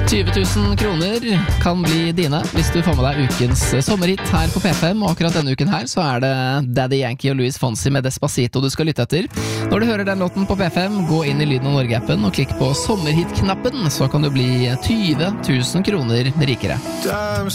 20 000 kroner kan bli dine hvis du får med deg ukens sommerhit her på P5, og akkurat denne uken her så er det Daddy Yankee og Luis Fonsi med Despacito du skal lytte etter. Når du hører den låten på P5, gå inn i Lyden av Norge-appen og klikk på sommerhit-knappen, så kan du bli 20 000 kroner rikere.